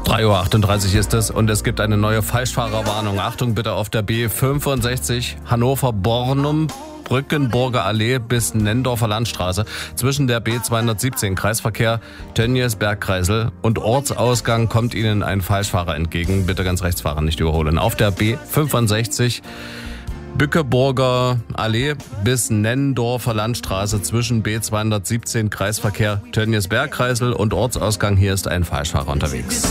3:38 Uhr ist es und es gibt eine neue Falschfahrerwarnung. Achtung bitte auf der B65 Hannover-Bornum, Brückenburger Allee bis Nendorfer Landstraße zwischen der B217 Kreisverkehr Tönnies-Bergkreisel und Ortsausgang kommt Ihnen ein Falschfahrer entgegen. Bitte ganz rechts fahren, nicht überholen. Auf der B65 Bückeburger Allee bis Nendorfer Landstraße zwischen B217 Kreisverkehr Tönnies-Bergkreisel und Ortsausgang. Hier ist ein Falschfahrer unterwegs.